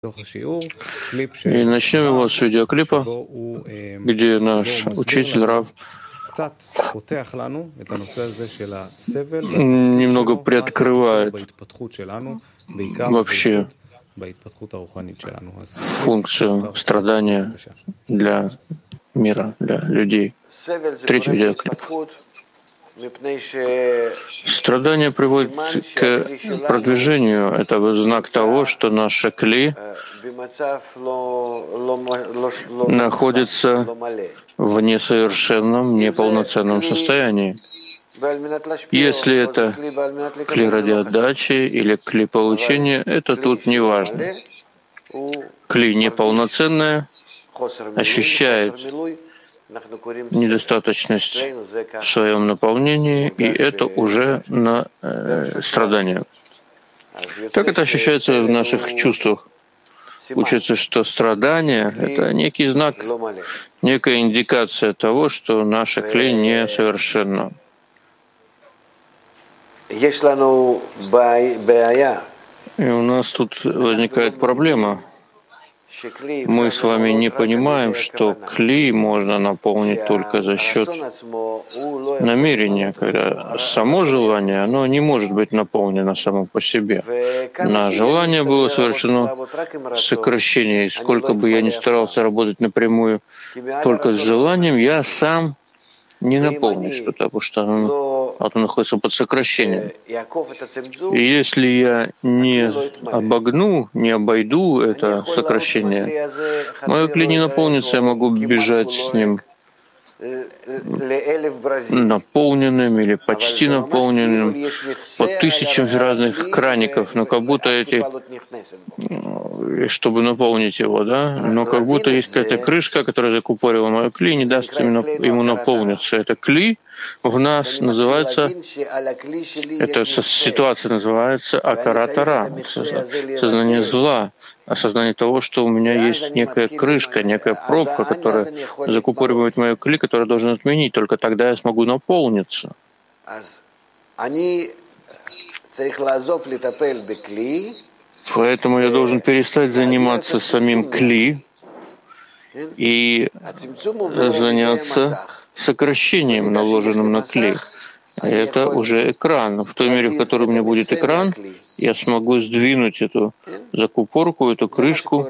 И начнем его с видеоклипа, где наш учитель Рав немного приоткрывает вообще функцию страдания для мира, для людей. Третий видеоклип. Страдание приводит к продвижению. Это знак того, что наша кли находится в несовершенном, неполноценном состоянии. Если это кли ради отдачи или кли получения, это тут не важно. Кли неполноценная ощущает недостаточность в своем наполнении, и это уже на страдание. Как это ощущается в наших чувствах? Учится, что страдание — это некий знак, некая индикация того, что наша кли несовершенна. И у нас тут возникает проблема. Мы с вами не понимаем, что кли можно наполнить только за счет намерения, когда само желание, оно не может быть наполнено само по себе. На желание было совершено сокращение, и сколько бы я ни старался работать напрямую только с желанием, я сам не наполнить что-то, потому что оно находится под сокращением. И если я не обойду это сокращение, мое кли не наполнится, я могу бежать с ним наполненным или почти наполненным по тысячам разных краников, но как будто чтобы наполнить его, да, но как будто есть какая-то крышка, которая закупорила мое кли и не даст ему наполниться. Это кли в нас называется, эта ситуация называется акаратара, сознание зла, осознание того, что у меня есть некая крышка, некая пробка, которая закупоривает мою кли, которая должна отменить. Только тогда я смогу наполниться. Поэтому я должен перестать заниматься самим кли и заняться сокращением, наложенным на кли. Это уже экран. В той мере, в которой у меня будет экран, я смогу сдвинуть эту закупорку, эту крышку,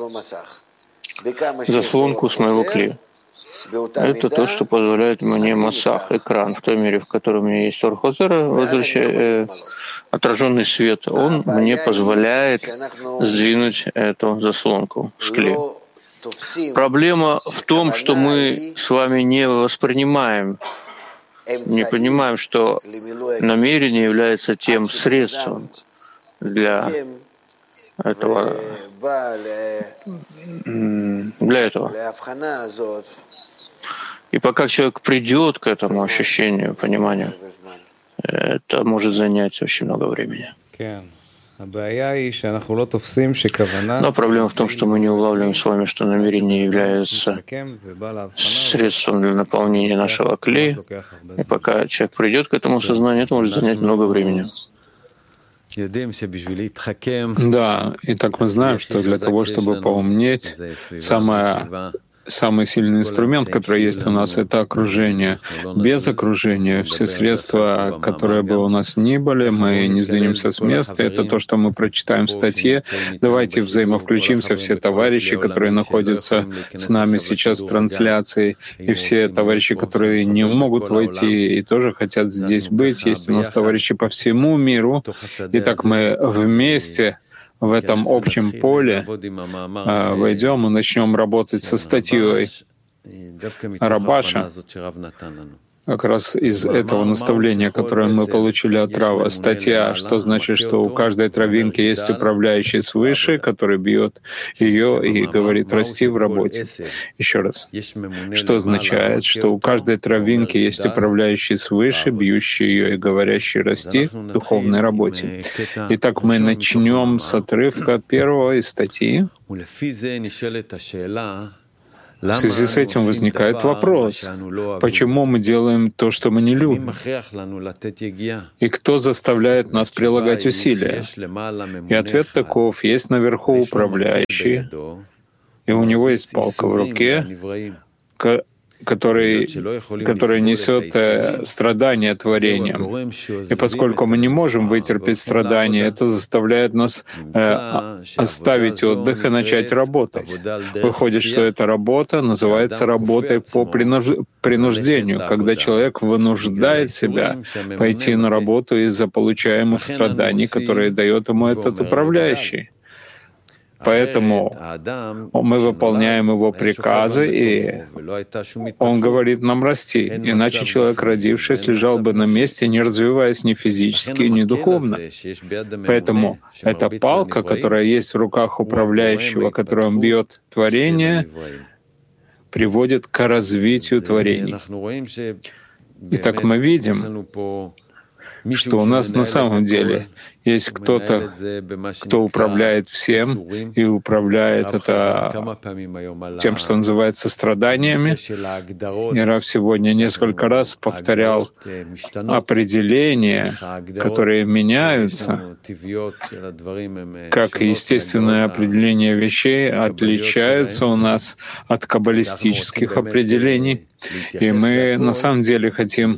заслонку с моего кли. Это то, что позволяет мне масах, экран. В той мере, в которой у меня есть орхозера, отраженный свет, он мне позволяет сдвинуть эту заслонку с кли. Проблема в том, что мы с вами не воспринимаем, не понимаем, что намерение является тем средством для этого. И пока человек придет к этому ощущению, пониманию, это может занять очень много времени. Но проблема в том, что мы не улавливаем с вами, что намерение является средством для наполнения нашего кли. И пока человек придет к этому сознанию, это может занять много времени. Да, и так мы знаем, что для того, чтобы поумнеть, самый сильный инструмент, который есть у нас, это окружение. Без окружения все средства, которые бы у нас ни были, мы не сдвинемся с места. Это то, что мы прочитаем в статье. Давайте взаимовключимся, все товарищи, которые находятся с нами сейчас в трансляции, и все товарищи, которые не могут войти и тоже хотят здесь быть. Есть у нас товарищи по всему миру. Итак, мы вместе в этом общем поле войдем и начнем работать со статьей Рабаша, как раз из этого наставления, которое мы получили от Рава. Статья, что значит, что у каждой травинки есть управляющий свыше, который бьет ее и говорит расти в работе. Еще раз. Что означает, что у каждой травинки есть управляющий свыше, бьющий ее и говорящий расти в духовной работе. Итак, мы начнем с отрывка первого из статьи. В связи с этим возникает вопрос, почему мы делаем то, что мы не любим? И кто заставляет нас прилагать усилия? И ответ таков: есть наверху управляющий, и у него есть палка в руке, который несет страдания творением. И поскольку мы не можем вытерпеть страдания, это заставляет нас оставить отдых и начать работать. Выходит, что эта работа называется работой по принуждению, когда человек вынуждает себя пойти на работу из-за получаемых страданий, которые дает ему этот управляющий. Поэтому мы выполняем его приказы, и он говорит нам расти. Иначе человек, родившись, лежал бы на месте, не развиваясь ни физически, ни духовно. Поэтому эта палка, которая есть в руках управляющего, которой он бьет творение, приводит к развитию творений. Итак, мы видим, что у нас на самом деле есть кто-то, кто управляет всем и управляет это тем, что называется страданиями. И Рав сегодня несколько раз повторял определения, которые меняются, как естественное определение вещей отличаются у нас от каббалистических определений. И мы на самом деле хотим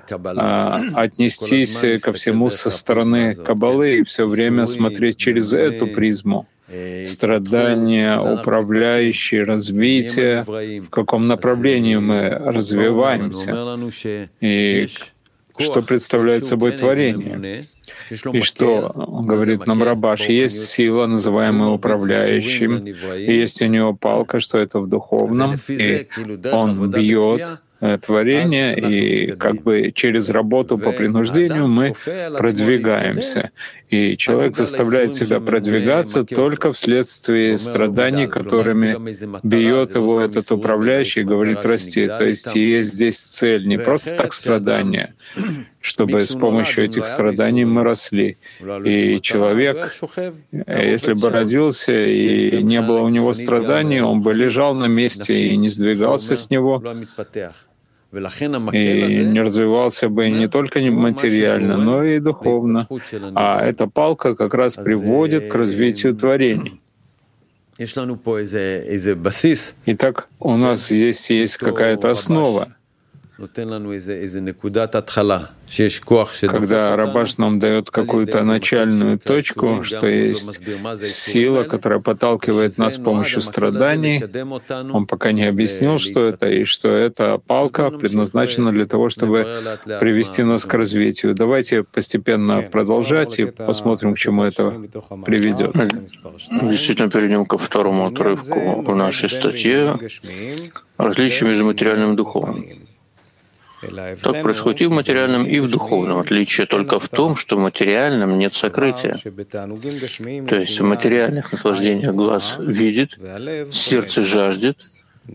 отнестись ко всему со стороны Каббалы и все время смотреть через эту призму. Страдания, управляющие, развитие, в каком направлении мы развиваемся, и что представляет собой творение. И что говорит нам Рабаш: есть сила, называемая управляющим, и есть у него палка, что это в духовном, и он бьет творение, и как бы через работу по принуждению мы продвигаемся. И человек заставляет себя продвигаться только вследствие страданий, которыми бьет его этот управляющий и говорит расти. То есть есть здесь цель, не просто так страдания, чтобы с помощью этих страданий мы росли. И человек, если бы родился и не было у него страданий, он бы лежал на месте и не сдвигался с него, и не развивался бы не только материально, но и духовно. А эта палка как раз приводит к развитию творений. Итак, у нас здесь есть какая-то основа. Когда Рабаш нам дает какую-то начальную точку, что есть сила, которая подталкивает нас с помощью страданий, он пока не объяснил, что это, и что эта палка предназначена для того, чтобы привести нас к развитию. Давайте постепенно продолжать и посмотрим, к чему это приведет. Действительно, перейдем ко второму отрывку в нашей статье «Различие между материальным и духовным». Так происходит и в материальном, и в духовном. Отличие только в том, что в материальном нет сокрытия. То есть в материальных наслаждениях глаз видит, сердце жаждет.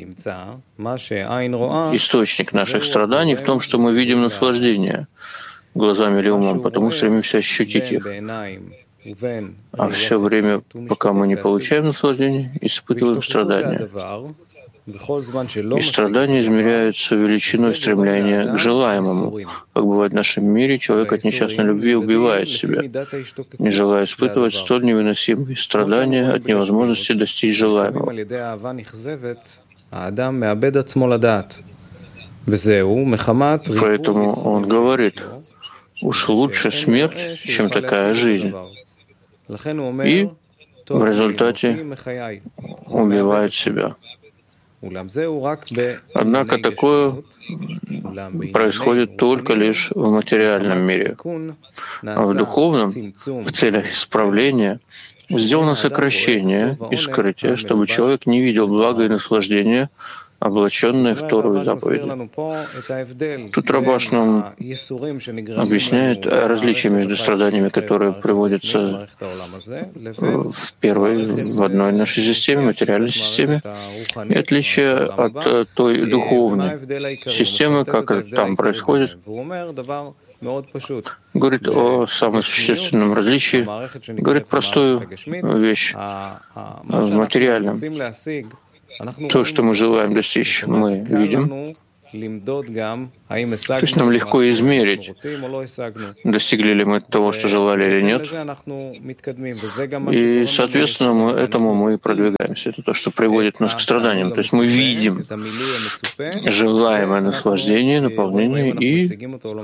Источник наших страданий в том, что мы видим наслаждение глазами или умом, потому стремимся ощутить их. А все время, пока мы не получаем наслаждение, испытываем страдания. И страдания измеряются величиной стремления к желаемому. Как бывает в нашем мире, человек от несчастной любви убивает себя, не желая испытывать столь невыносимые страдания от невозможности достичь желаемого. Поэтому он говорит: уж лучше смерть, чем такая жизнь. И в результате убивает себя. Однако такое происходит только лишь в материальном мире. А в духовном, в целях исправления, сделано сокращение и скрытие, чтобы человек не видел блага и наслаждения, облаченное в Тору и заповеди. Тут Рабаш нам объясняет различия между страданиями, которые приводятся в одной нашей системе, материальной системе, и отличие от той духовной системы, как это там происходит. Говорит о самом существенном различии, говорит простую вещь в материальном. То, что мы желаем достичь, мы видим. То есть нам легко измерить, достигли ли мы того, что желали или нет. И, соответственно, этому мы и продвигаемся. Это то, что приводит нас к страданиям. То есть мы видим желаемое наслаждение, наполнение и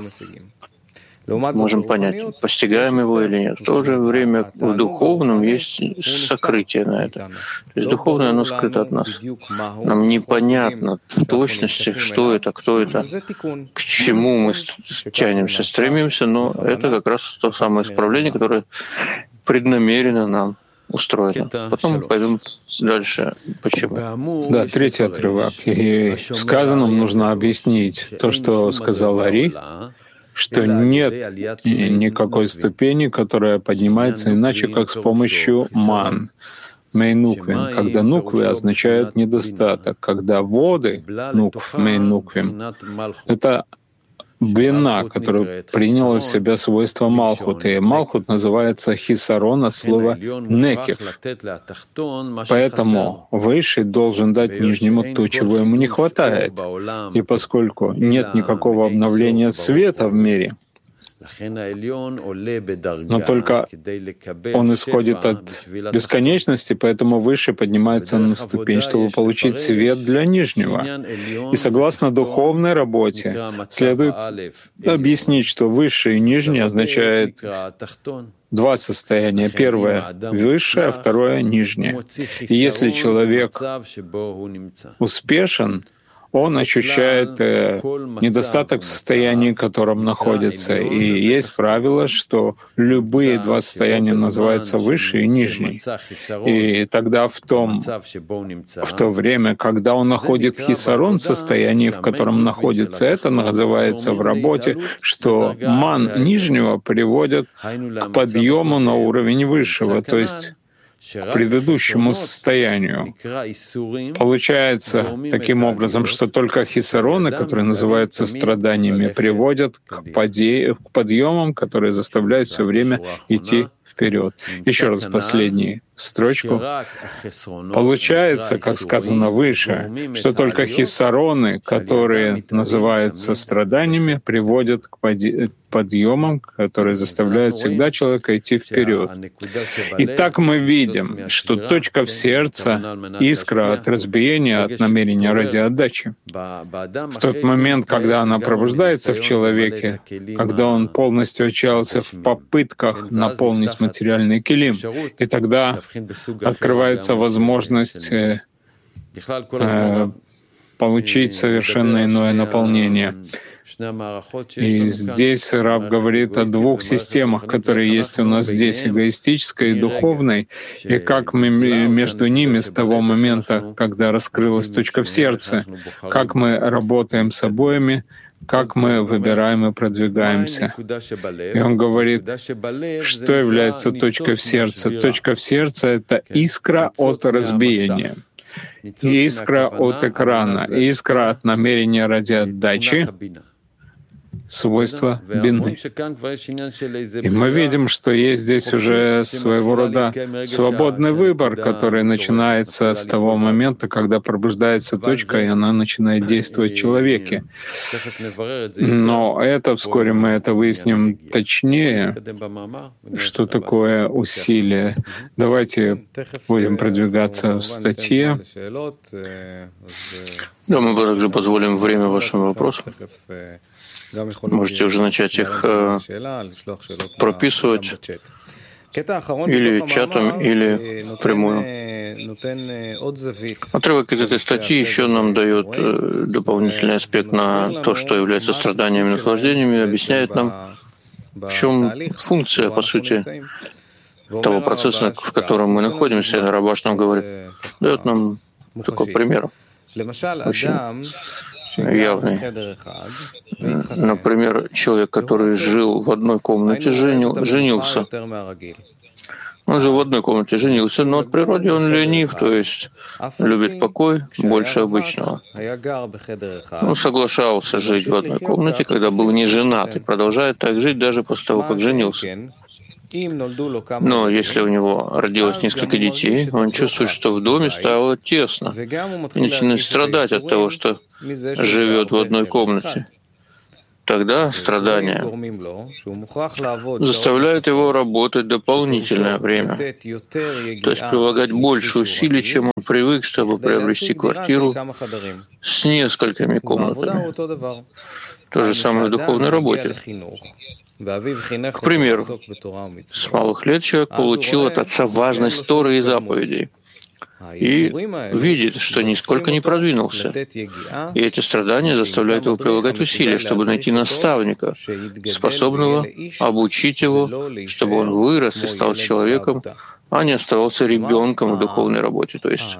можем понять, постигаем его или нет. В то же время в духовном есть сокрытие на это. То есть духовное, оно скрыто от нас. Нам непонятно в точности, что это, кто это, к чему мы тянемся, стремимся, но это как раз то самое исправление, которое преднамеренно нам устроено. Потом мы пойдем дальше. Почему? Да, третий отрывок. И сказанным нужно объяснить то, что сказал Ари, что нет никакой ступени, которая поднимается иначе, как с помощью ман. Мейнуквин, когда нуквы означают недостаток, когда воды, нукв, мейнуквин, это блина, которую приняла в себя свойство Малхут. И Малхут называется хисарон от слова некев. Поэтому Высший должен дать Нижнему то, чего ему не хватает. И поскольку нет никакого обновления света в мире, но только он исходит от бесконечности, поэтому Высший поднимается на ступень, чтобы получить свет для Нижнего. И согласно духовной работе следует объяснить, что Высший и Нижний означает два состояния. Первое — высшее, а второе — нижнее. И если человек успешен, он ощущает недостаток в состоянии, в котором находится. И есть правило, что любые два состояния называются высший и нижний. И тогда в то время, когда он находит хисарон в состоянии, в котором находится, это называется в работе, что ман нижнего приводит к подъему на уровень высшего, то есть к предыдущему состоянию. Получается таким образом, что только хисароны, которые называются страданиями, приводят к подъемам, которые заставляют все время идти вперед. Еще раз последнюю строчку. Получается, как сказано выше, что только хисароны, которые называются страданиями, приводят к подъемам, которые заставляют всегда человека идти вперед. И так мы видим, что точка в сердце — искра от разбиения, от намерения ради отдачи. В тот момент, когда она пробуждается в человеке, когда он полностью отчаялся в попытках наполнить материальный килим, и тогда открывается возможность получить совершенно иное наполнение. И здесь Рав говорит о двух системах, которые есть у нас здесь, эгоистической и духовной, и как мы между ними с того момента, когда раскрылась точка в сердце, как мы работаем с обоими, как мы выбираем и продвигаемся. И он говорит, что является точкой в сердце. Точка в сердце — это искра от разбиения, искра от экрана, искра от намерения ради отдачи, свойства бины. И мы видим, что есть здесь уже своего рода свободный выбор, который начинается с того момента, когда пробуждается точка, и она начинает действовать в человеке. Но это вскоре мы это выясним точнее, что такое усилие. Давайте будем продвигаться в статье. Да, мы также позволим время вашим вопросам. Можете уже начать их прописывать или чатом, или впрямую. Отрывок из этой статьи еще нам дает дополнительный аспект на то, что является страданиями и наслаждениями, объясняет нам, в чем функция, по сути, того процесса, в котором мы находимся. Рабаш нам говорит, дает нам такой пример, очень явный. Например, человек, который жил в одной комнате, женился. Он жил в одной комнате, женился, но от природы он ленив, то есть любит покой больше обычного. Он соглашался жить в одной комнате, когда был не женат, и продолжает так жить даже после того, как женился. Но если у него родилось несколько детей, он чувствует, что в доме стало тесно, и начинает страдать от того, что живет в одной комнате. Тогда страдания заставляют его работать дополнительное время, то есть прилагать больше усилий, чем он привык, чтобы приобрести квартиру с несколькими комнатами. То же самое в духовной работе. К примеру, с малых лет человек получил от отца важность Торы и заповедей и видит, что нисколько не продвинулся. И эти страдания заставляют его прилагать усилия, чтобы найти наставника, способного обучить его, чтобы он вырос и стал человеком, а не оставался ребенком в духовной работе. То есть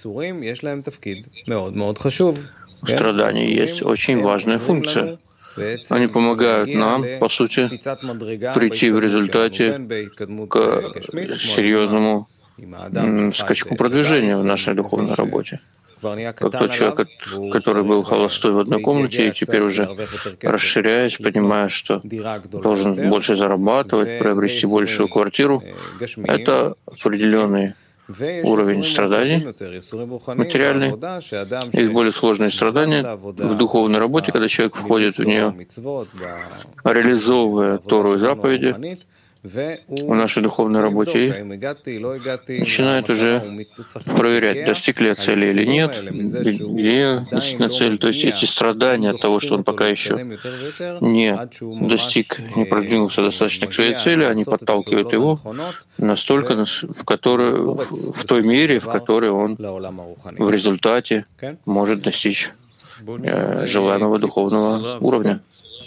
у страданий есть очень важная функция. Они помогают нам, по сути, прийти в результате к серьезному скачку продвижения в нашей духовной работе. Как тот человек, который был холостой в одной комнате и теперь уже расширяясь, понимая, что должен больше зарабатывать, приобрести большую квартиру, это определенный уровень страданий материальный. Есть более сложные страдания в духовной работе, когда человек входит в нее, реализовывая Тору и заповеди в нашей духовной работе, и начинает уже проверять, достиг ли я цели или нет, где относительно цели. То есть эти страдания от того, что он пока еще не достиг, не продвинулся достаточно к своей цели, они подталкивают его настолько, в той мере, в которой он в результате может достичь желаемого духовного уровня.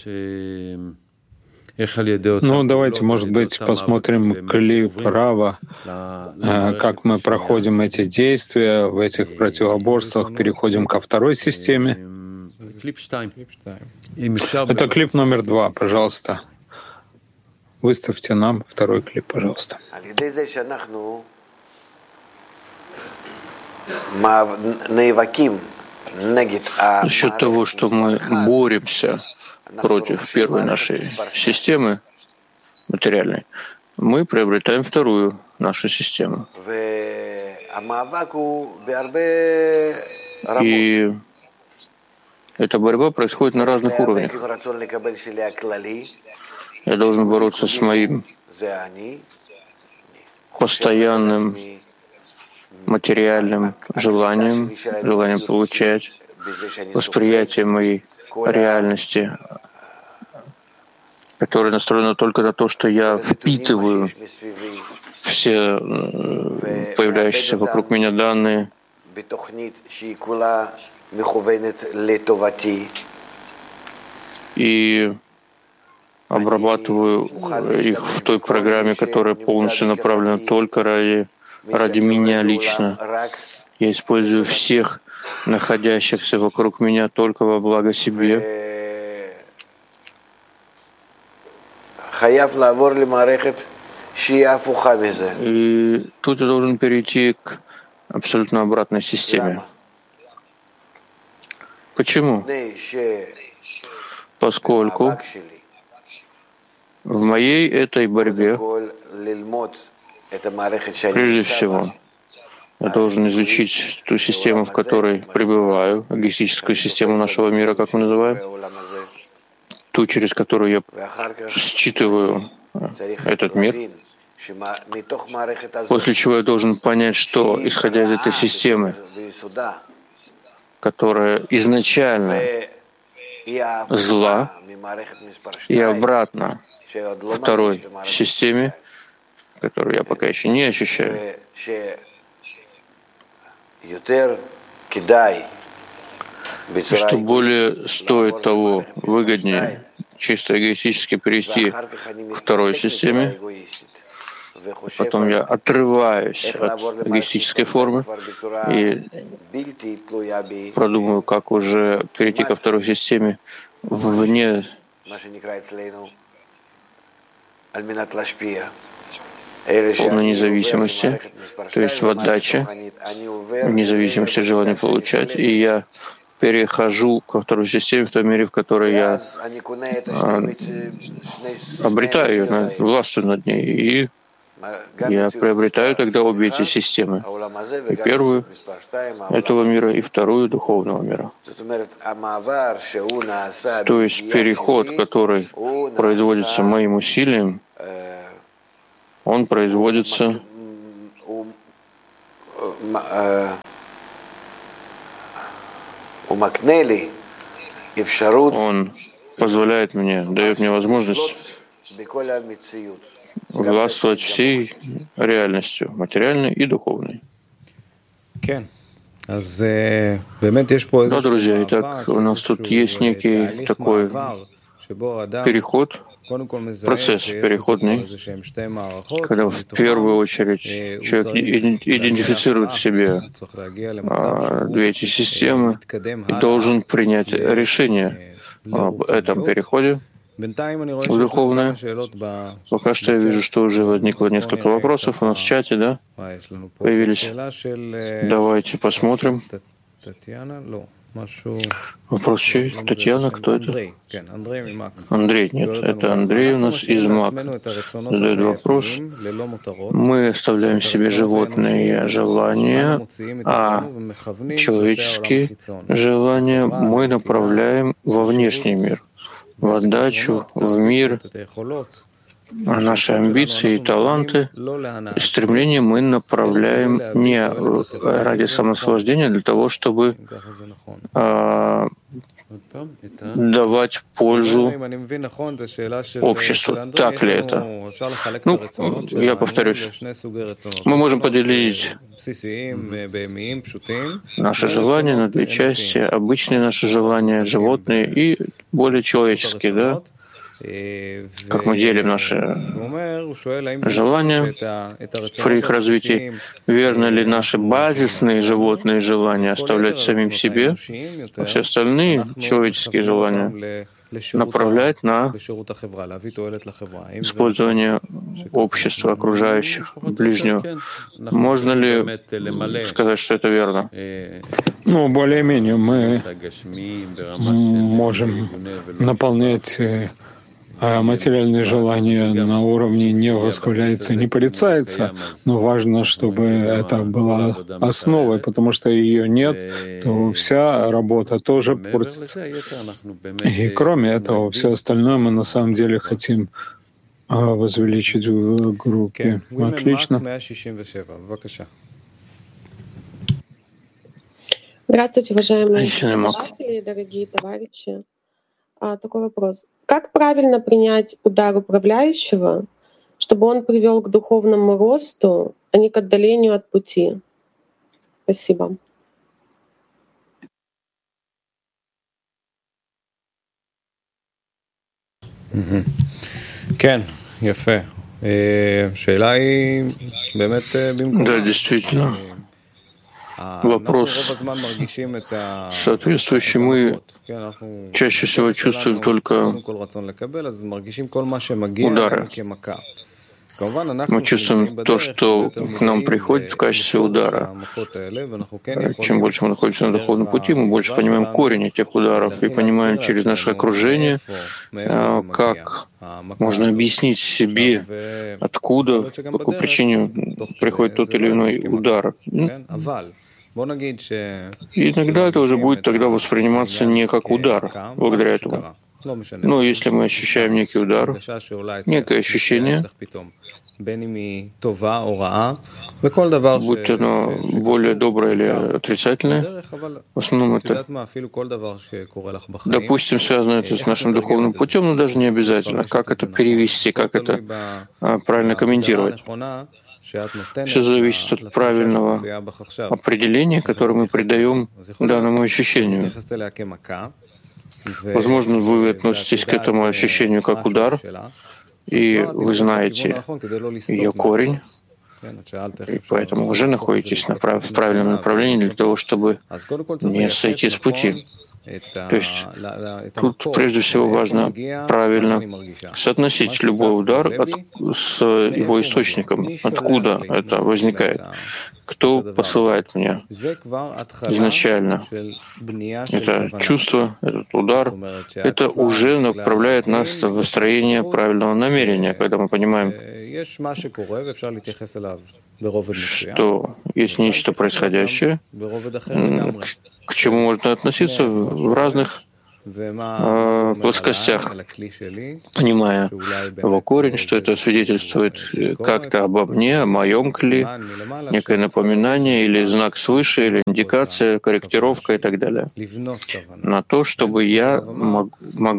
Ну, давайте, может быть, посмотрим клип Рава, как мы проходим эти действия в этих противоборствах, переходим ко второй системе. Это клип номер 2, пожалуйста. Выставьте нам второй клип, пожалуйста. За счет того, что мы боремся против первой нашей системы материальной, мы приобретаем вторую нашу систему. И эта борьба происходит на разных уровнях. Я должен бороться с моим постоянным материальным желанием получать, восприятием моей реальности, которая настроена только на то, что я впитываю все появляющиеся вокруг меня данные и обрабатываю их в той программе, которая полностью направлена только ради меня лично. Я использую всех находящихся вокруг меня только во благо себе. И тут я должен перейти к абсолютно обратной системе. Почему? Поскольку в моей этой борьбе, прежде всего, я должен изучить ту систему, в которой пребываю, эгоистическую систему нашего мира, как мы называем, ту, через которую я считываю этот мир, после чего я должен понять, что, исходя из этой системы, которая изначально зла, и обратно второй системе, которую я пока еще не ощущаю, что более стоит того, выгоднее чисто эгоистически перейти к второй системе, потом я отрываюсь от эгоистической формы и продумываю, как уже перейти ко второй системе вне полной независимости, то есть в отдаче, в независимости от желания получать. И я перехожу ко второй системе, в той мере, в которой я обретаю ее, властвую над ней, и я приобретаю тогда обе эти системы. И первую этого мира, и вторую духовного мира. То есть переход, который производится моим усилием, он производится он позволяет мне, дает мне возможность властвовать всей реальностью, материальной и духовной. Да, друзья, итак, у нас тут есть некий такой переход, процесс переходный, когда в первую очередь человек идентифицирует в себе две эти системы и должен принять решение об этом переходе в духовное. Пока что я вижу, что уже возникло несколько вопросов у нас в чате, да? Появились. Давайте посмотрим. Вопрос чей? Татьяна, кто это? Андрей, нет, это Андрей у нас из МАК. Задает вопрос. Мы оставляем себе животные желания, а человеческие желания мы направляем во внешний мир, в отдачу, в мир. А наши амбиции и таланты, и стремления мы направляем не ради самонаслаждения, а для того, чтобы давать пользу обществу. Так ли это? Ну, я повторюсь. Мы можем поделить наши желания на две части. Обычные наши желания, животные, и более человеческие, да? Как мы делим наши желания при их развитии, верно ли наши базисные животные желания оставлять самим себе, а все остальные человеческие желания направлять на использование общества, окружающих, ближнего. Можно ли сказать, что это верно? Ну, более-менее мы можем наполнять материальные желания на уровне не восхваляется, не порицается, но важно, чтобы это была основой, потому что ее нет, то вся работа тоже портится. И кроме этого, все остальное мы на самом деле хотим возвеличить в группе. Отлично. Здравствуйте, уважаемые слушатели, дорогие товарищи. Такой вопрос. Как правильно принять удар управляющего, чтобы он привел к духовному росту, а не к отдалению от пути? Спасибо. Да, действительно. Вопрос соответствующий. Мы чаще всего чувствуем только удары. Мы чувствуем то, что к нам приходит в качестве удара. Чем больше мы находимся на духовном пути, мы больше понимаем корень этих ударов и понимаем через наше окружение, как можно объяснить себе, откуда, по какой причине приходит тот или иной удар. И иногда это уже будет тогда восприниматься не как удар, благодаря этому. Но если мы ощущаем некий удар, некое ощущение, будь оно более доброе или отрицательное, в основном это, допустим, связано это с нашим духовным путем, но даже не обязательно. Как это перевести, как это правильно комментировать? Все зависит от правильного определения, которое мы придаем данному ощущению. Возможно, вы относитесь к этому ощущению как удар, и вы знаете ее корень, И поэтому уже находитесь в правильном направлении для того, чтобы не сойти с пути. То есть тут прежде всего важно правильно соотносить любой удар с его источником, откуда это возникает, кто посылает мне изначально. Это чувство, этот удар, это уже направляет нас в выстроение правильного намерения, когда мы понимаем, что есть нечто происходящее, к чему можно относиться в разных плоскостях, понимая его корень, что это свидетельствует как-то обо мне, о моем кли, некое напоминание или знак свыше, или индикация, корректировка и так далее, на то, чтобы я мог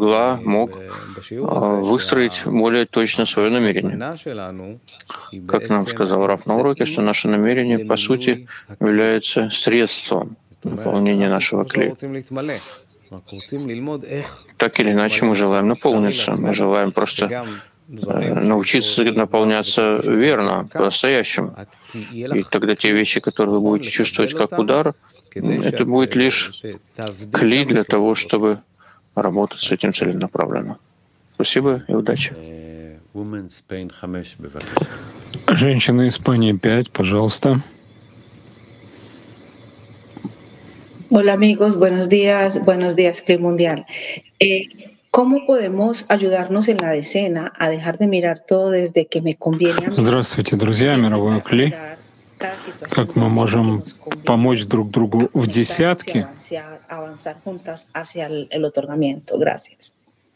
выстроить более точно свое намерение. Как нам сказал Раф на уроке, что наше намерение, по сути, является средством выполнения нашего кли. Так или иначе, мы желаем наполниться, мы желаем просто научиться наполняться верно, по-настоящему. И тогда те вещи, которые вы будете чувствовать как удар, это будет лишь кли для того, чтобы работать с этим целенаправленно. Спасибо и удачи. Женщина Испании 5, пожалуйста. Hola amigos, buenos días, Club Mundial. ¿Cómo podemos ayudarnos en la decena a dejar de mirar todo desde que me conviene a mí? Здравствуйте, друзья, мировой Кли. Как мы можем помочь друг другу в десятке? Avanzar juntas hacia el otorgamiento. Gracias.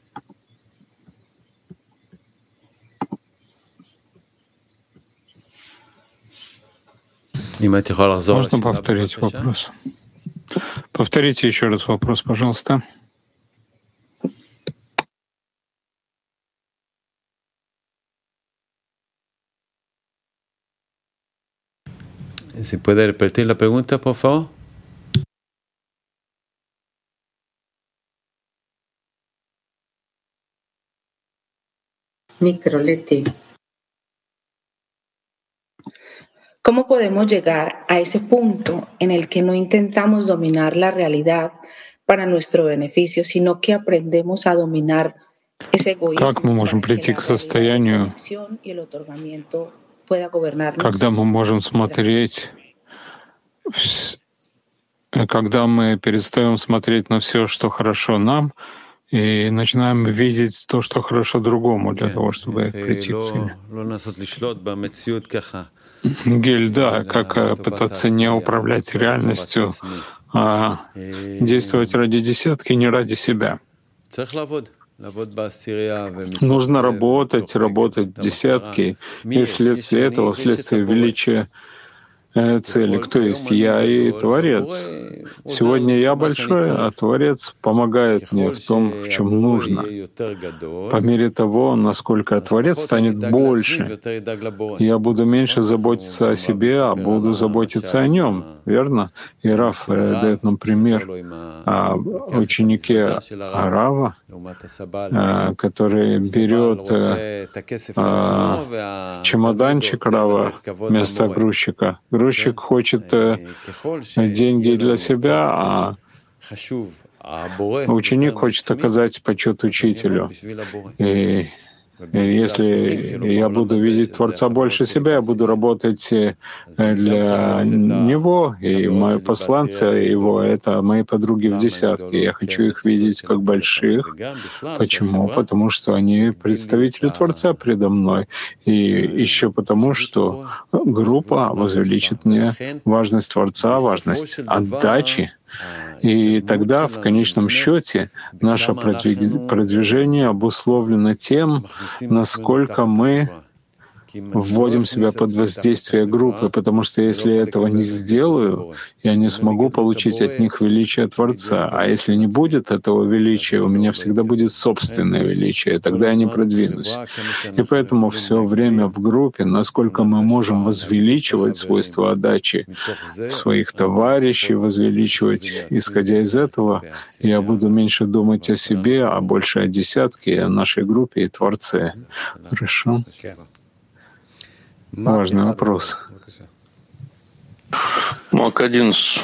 Можно повторить вопрос? Повторите еще раз вопрос, пожалуйста. ¿Se puede repetir la pregunta, por favor? Microleti. ¿Cómo podemos llegar a ese punto en el que no intentamos dominar la realidad para nuestro beneficio, sino que aprendemos a dominar ese egoísmo? Как мы можем прийти к состоянию, когда мы можем смотреть, когда мы перестаем смотреть на все, что хорошо нам, и начинаем видеть то, что хорошо другому, для того, чтобы прийти к цели? Гель, да, как пытаться не управлять реальностью, а действовать ради десятки, не ради себя. Нужно работать десятки, и вследствие этого, вследствие величия цели, кто есть я и Творец. Сегодня я большой, а Творец помогает мне в том, в чем нужно. По мере того, насколько Творец станет больше, я буду меньше заботиться о себе, а буду заботиться о нем, верно? И Раф дает нам пример о ученике Рава, который берет чемоданчик Рава вместо грузчика. Грузчик хочет деньги для себя, а ученик хочет оказать почет учителю. И если я буду видеть Творца больше себя, я буду работать для Него, и мои посланцы Его — это мои подруги в десятке. Я хочу их видеть как больших. Почему? Потому что они представители Творца предо мной. И еще потому, что группа возвеличит мне важность Творца, важность отдачи. И тогда, в конечном счете, наше продвижение обусловлено тем, насколько мы вводим себя под воздействие группы, потому что если я этого не сделаю, я не смогу получить от них величие Творца. А если не будет этого величия, у меня всегда будет собственное величие, тогда я не продвинусь. И поэтому все время в группе, насколько мы можем возвеличивать свойства отдачи своих товарищей, возвеличивать, исходя из этого, я буду меньше думать о себе, а больше о десятке, о нашей группе и Творце. Хорошо? Важный вопрос. Мак 11.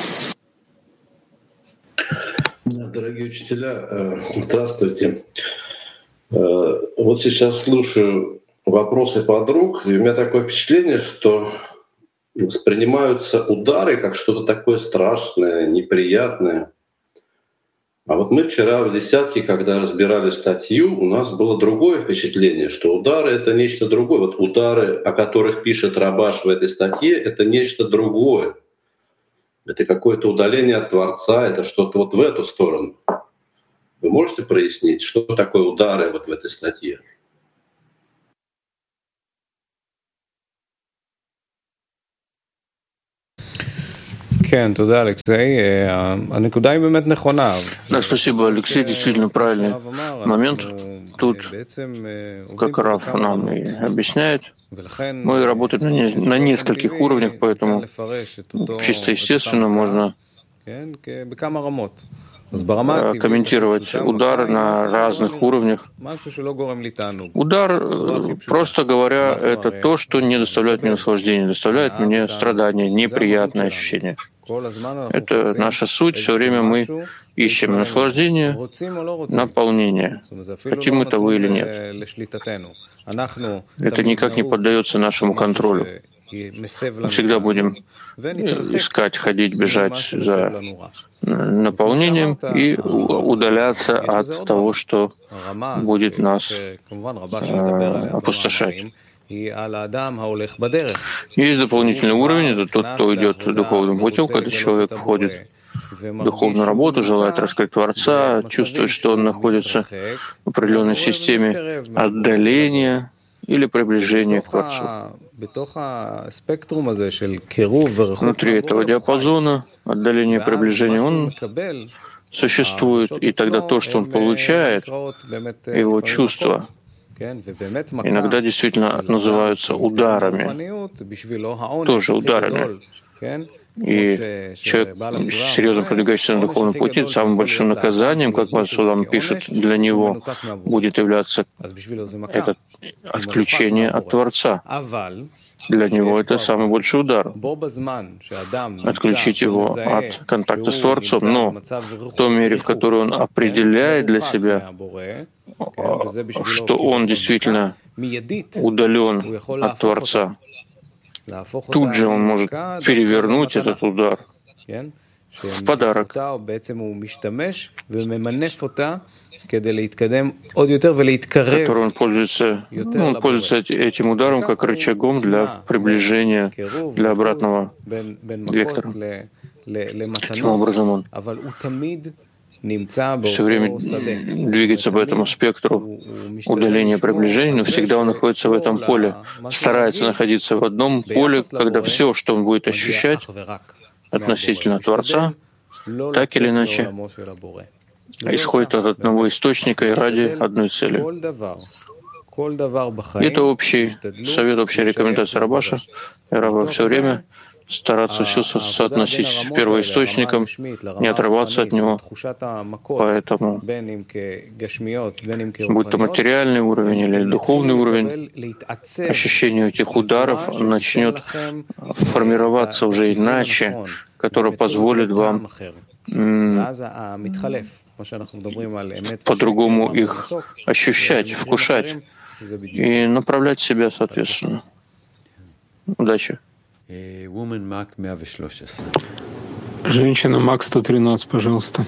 Дорогие учителя, здравствуйте. Вот сейчас слушаю вопросы подруг, и у меня такое впечатление, что воспринимаются удары как что-то такое страшное, неприятное. А вот мы вчера в «Десятке», когда разбирали статью, у нас было другое впечатление, что удары — это нечто другое. Вот удары, о которых пишет Рабаш в этой статье, это нечто другое. Это какое-то удаление от Творца, это что-то вот в эту сторону. Вы можете прояснить, что такое удары вот в этой статье? Да, спасибо, Алексей. Действительно правильный момент. Тут, как Раф нам и объясняет, мы работаем на нескольких уровнях, поэтому чисто естественно можно комментировать удар на разных уровнях. Удар, просто говоря, это то, что не доставляет мне наслаждения, доставляет мне страдания, неприятные ощущения. Это наша суть. Все время мы ищем наслаждение, наполнение, хотим мы того или нет. Это никак не поддается нашему контролю. Мы всегда будем искать, ходить, бежать за наполнением и удаляться от того, что будет нас опустошать. Есть дополнительный уровень, это тот, кто идет духовным путем, когда человек входит в духовную работу, желает раскрыть Творца, чувствует, что он находится в определенной системе отдаления или приближения к Творцу. Внутри этого диапазона отдаления и приближения он существует, и тогда то, что он получает, его чувства, иногда действительно называются ударами, тоже ударами. И человек, серьезно продвигающийся на духовном пути, самым большим наказанием, как Масудам пишет, для него будет являться это отключение от Творца. Для него это самый большой удар. Отключить его от контакта с Творцом. Но в той мере, в которой он определяет для себя, что он действительно удален от Творца, тут же он может перевернуть этот удар в подарок, который он пользуется этим ударом как рычагом для приближения, для обратного вектора. Таким образом, он все время двигается по этому спектру удаления и приближения, но всегда он находится в этом поле, старается находиться в одном поле, когда все, что он будет ощущать относительно Творца, так или иначе, исходит от одного источника и ради одной цели. Это общий совет, общая рекомендация Рабаша и Рава все время стараться все соотносить с первоисточником, не отрываться от него. Поэтому, будь то материальный уровень или духовный уровень, ощущение этих ударов начнет формироваться уже иначе, которое позволит вам по-другому их ощущать, вкушать и направлять себя соответственно. Удачи. Женщина Мак 113, пожалуйста.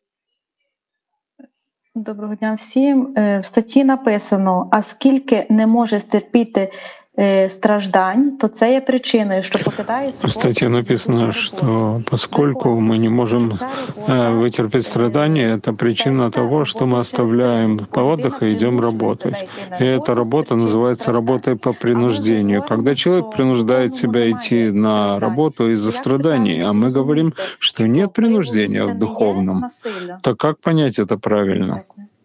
Доброго дня всім. В статті написано, а скільки не може стерпіти страждань, то це є причиною, що покидається. В статье написано, что поскольку мы не можем вытерпеть страдания, это причина того, что мы оставляем отдых и идем работать. И эта работа называется работой по принуждению. Когда человек принуждает себя идти на работу из-за страданий, а мы говорим, что нет принуждения в духовном, то как понять это правильно?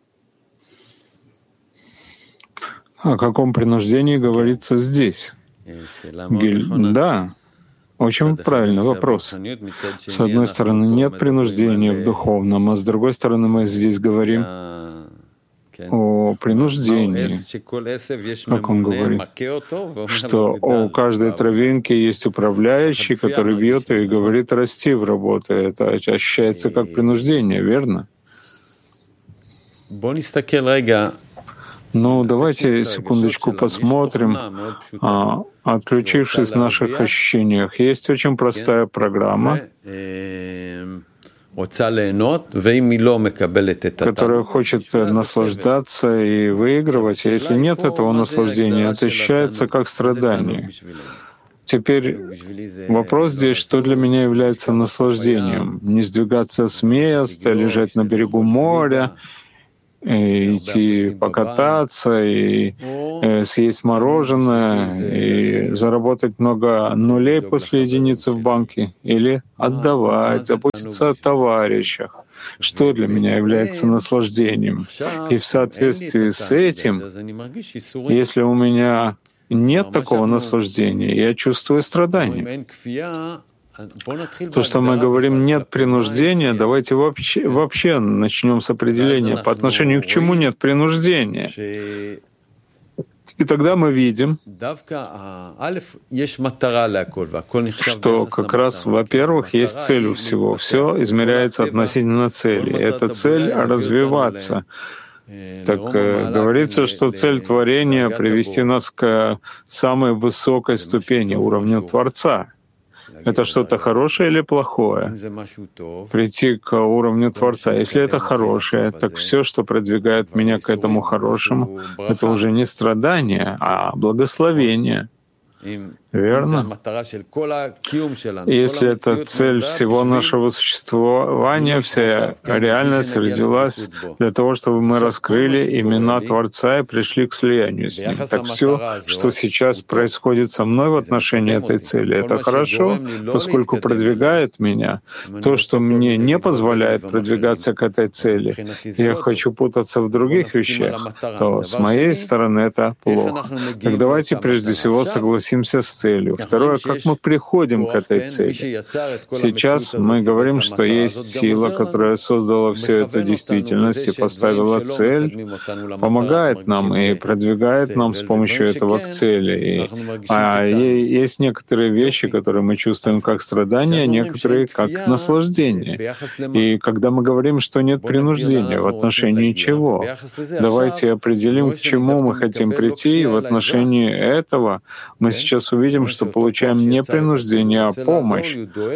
О каком принуждении говорится здесь? Да, очень правильный вопрос. С одной стороны, нет принуждения в духовном, а с другой стороны, мы здесь говорим, о принуждении, как он говорит, что у каждой травинки есть управляющий, который бьет ее и говорит расти в работе. Это ощущается как принуждение, верно? Ну, давайте секундочку посмотрим, отключившись в наших ощущениях. Есть очень простая программа, которая хочет наслаждаться и выигрывать, а если нет этого наслаждения, это ощущается как страдание. Теперь вопрос здесь, что для меня является наслаждением? Не сдвигаться с места, лежать на берегу моря, идти покататься и съесть мороженое и заработать много нулей после единицы в банке, или отдавать, заботиться о товарищах. Что для меня является наслаждением? И в соответствии с этим, если у меня нет такого наслаждения, я чувствую страдания. То, что мы говорим «нет принуждения», давайте вообще начнем с определения, по отношению к чему нет принуждения. И тогда мы видим, что как раз, во-первых, есть цель у всего. Все измеряется относительно цели. Эта цель — развиваться. Так говорится, что цель творения — привести нас к самой высокой ступени, уровню Творца. Это что-то хорошее или плохое? Прийти к уровню Творца. Если это хорошее, так все, что продвигает меня к этому хорошему, это уже не страдание, а благословение. Верно? Если это цель всего нашего существования, вся реальность родилась для того, чтобы мы раскрыли имена Творца и пришли к слиянию с Ним. Так все, что сейчас происходит со мной в отношении этой цели, это хорошо, поскольку продвигает меня. То, что мне не позволяет продвигаться к этой цели, я хочу путаться в других вещах, то с моей стороны это плохо. Так давайте прежде всего согласимся с целью. Второе, как мы приходим к этой цели. Сейчас мы говорим, что есть сила, которая создала все это в действительности, поставила цель, помогает нам и продвигает нам с помощью этого к цели. Есть некоторые вещи, которые мы чувствуем как страдания, некоторые как наслаждение. И когда мы говорим, что нет принуждения, в отношении чего? Давайте определим, к чему мы хотим прийти, и в отношении этого мы сейчас увидим, что получаем не принуждение, а помощь,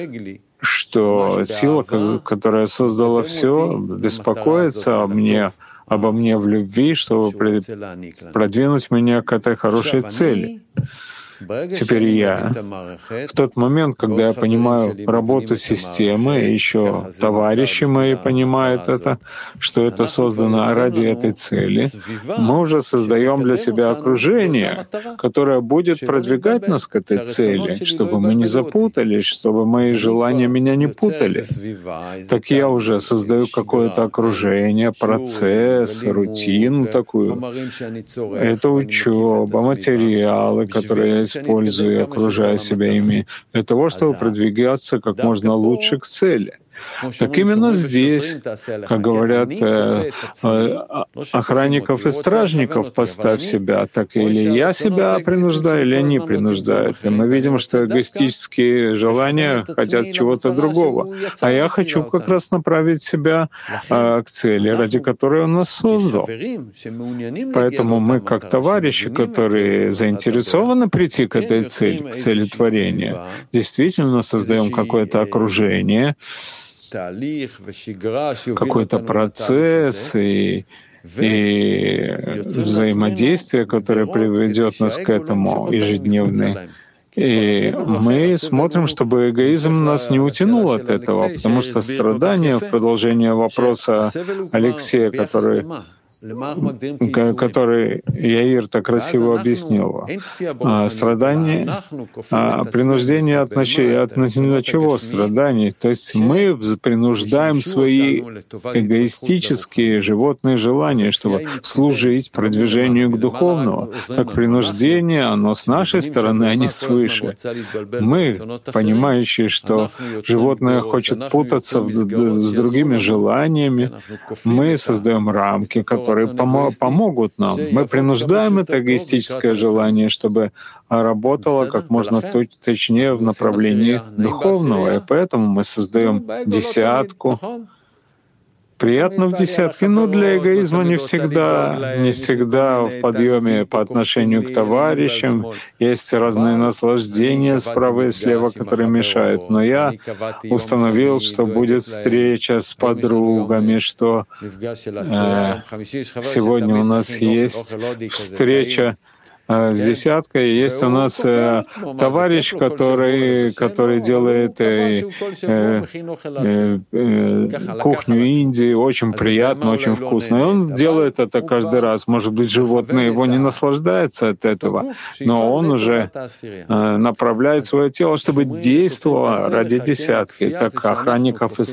что сила, которая создала все, беспокоится обо мне в любви, чтобы продвинуть меня к этой хорошей цели. Теперь я. В тот момент, когда я понимаю работу системы, еще товарищи мои понимают это, что это создано ради этой цели, мы уже создаем для себя окружение, которое будет продвигать нас к этой цели, чтобы мы не запутались, чтобы мои желания меня не путали. Так я уже создаю какое-то окружение, процесс, рутину такую. Это учеба, материалы, которые я использую и окружаю себя ими, для того, чтобы продвигаться как можно лучше к цели. Так именно здесь, как говорят охранников и стражников, поставь себя, так или я себя принуждаю, или они принуждают. И мы видим, что эгоистические желания хотят чего-то другого. А я хочу как раз направить себя к цели, ради которой он нас создал. Поэтому мы, как товарищи, которые заинтересованы прийти к этой цели, к цели творения, действительно создаем какое-то окружение, какой-то процесс и взаимодействие, которое приведет нас к этому ежедневно. И мы смотрим, чтобы эгоизм нас не утянул от этого, потому что страдания, в продолжение вопроса Алексея, который Яир так красиво объяснил. Страдания, принуждение относительно чего страданий? То есть мы принуждаем свои эгоистические животные желания, чтобы служить продвижению к духовному. Так принуждение, оно с нашей стороны, а не свыше. Мы, понимающие, что животное хочет путаться с другими желаниями, мы создаем рамки, которые которые помогут нам. Мы принуждаем это эгоистическое желание, чтобы работало как можно точнее в направлении духовного, и поэтому мы создаем десятку. Приятно в десятке, но для эгоизма не всегда в подъеме по отношению к товарищам. Есть разные наслаждения справа и слева, которые мешают. Но я установил, что будет встреча с подругами, что сегодня у нас есть встреча с десяткой. Есть у нас товарищ, который делает кухню Индии, очень приятно, очень вкусно. И он делает это каждый раз. Может быть, животное его не наслаждается от этого, но он уже направляет свое тело, чтобы действовало ради десятки. Так охранников и